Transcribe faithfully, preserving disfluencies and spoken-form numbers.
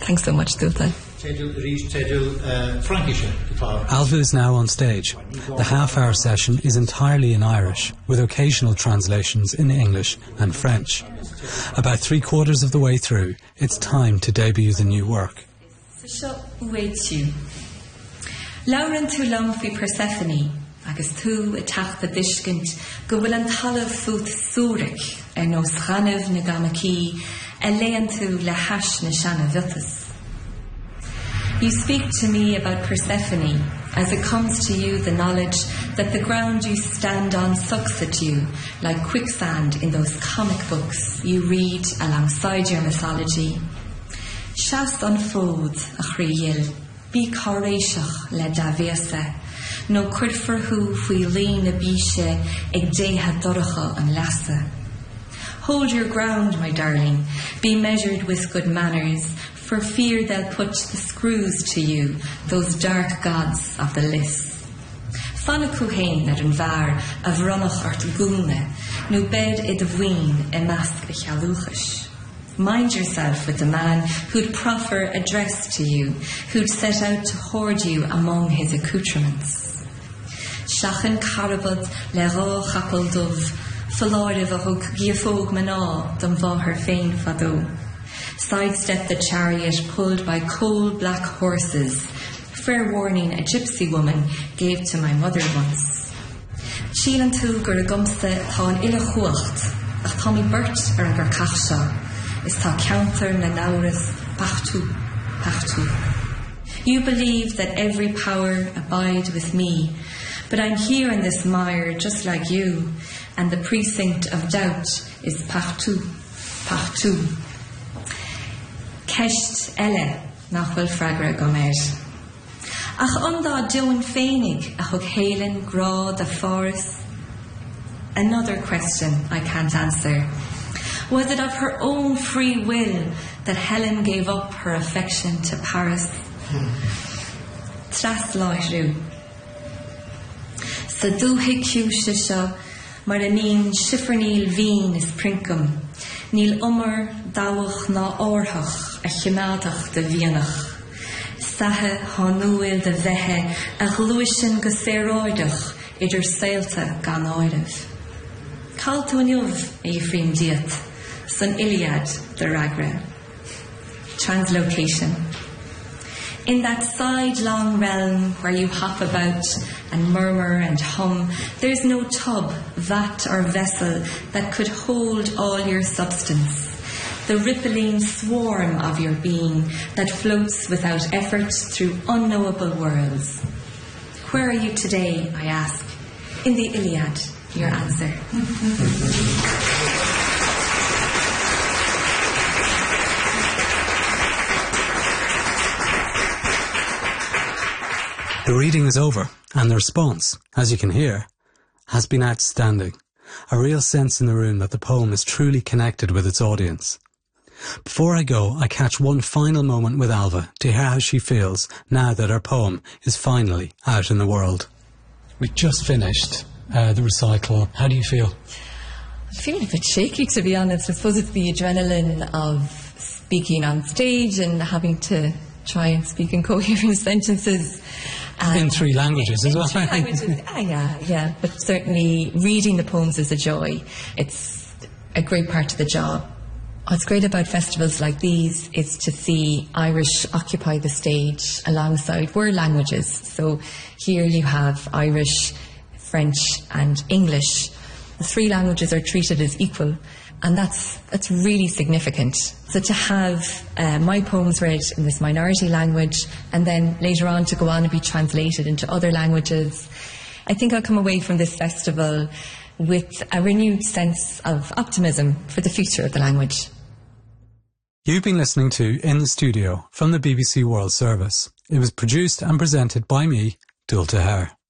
Thanks so much, Dúlta. Ailbhe is now on stage. The half-hour session is entirely in Irish, with occasional translations in English and French. About three quarters of the way through, it's time to debut the new work. Lauren tú lom fi Persephone, agus tú a tachta discint, go bhfuil an talamh fut súric ar nos chanamh na gamací, a lean tú le hash na seanna bhutas. You speak to me about Persephone as it comes to you the knowledge that the ground you stand on sucks at you like quicksand in those comic books you read alongside your mythology. Shas an fód a chríil, bí choréiseach le davéasa, no cuirfirthú faoi líon na bíse ag déthe doracha an leasa. Hold your ground, my darling, be measured with good manners, for fear they'll put the screws to you, those dark gods of the lists. Fanna cuhain ar an bhar a bhronach ort gúna, no bed i de bhuin i measc a chealúchas. Mind yourself with the man who'd proffer a dress to you, who'd set out to hoard you among his accoutrements. Shachan carabad le rá chapel dove, faláir a hug giafóg maná dom bháthar féin fadó. Sidestep the chariot pulled by coal black horses. Fair warning a gypsy woman gave to my mother once. Sílan tú gur a gumsa tá an ile chuacht, ach tá mi burt ar an gur cachsa, is tá counter na nauras pachtú, pachtú. You believe that every power abide with me, but I'm here in this mire just like you, and the precinct of doubt is pachtú, pachtú. Ceist eile nach bhfuil freagra go méid. Ach andá Joan féinnig a thug héileann grá the forest. Another question I can't answer. Was it of her own free will that Helen gave up her affection to Paris? Tras láithriú. Sa dúthaigh ciúiste seo mar a níl sifirníl vín is princum, níl umar dáwach ná orthach a chimadach de bhíanach. Sathe hánuil de bheitthe a gluisin go séróidach idir saolta gan áireamh. Call tú aniuh a Ephraim diat, san Iliad de Ragra. Translocation. In that sidelong realm where you hop about and murmur and hum, there's no tub, vat or vessel that could hold all your substance. The rippling swarm of your being that floats without effort through unknowable worlds. Where are you today, I ask? In the Iliad, your answer. The reading is over, and the response, as you can hear, has been outstanding. A real sense in the room that the poem is truly connected with its audience. Before I go, I catch one final moment with Ailbhe to hear how she feels now that her poem is finally out in the world. We just finished uh, the recital. How do you feel? I'm feeling a bit shaky, to be honest. I suppose it's the adrenaline of speaking on stage and having to try and speak in coherent sentences. Um, in three languages as well. Three languages, ah, yeah, yeah. But certainly reading the poems is a joy. It's a great part of the job. What's great about festivals like these is to see Irish occupy the stage alongside world languages. So here you have Irish, French and English. The three languages are treated as equal, and that's that's really significant. So to have uh, my poems read in this minority language and then later on to go on and be translated into other languages, I think I'll come away from this festival with a renewed sense of optimism for the future of the language. You've been listening to In the Studio from the B B C World Service. It was produced and presented by me, Dúlta Hare.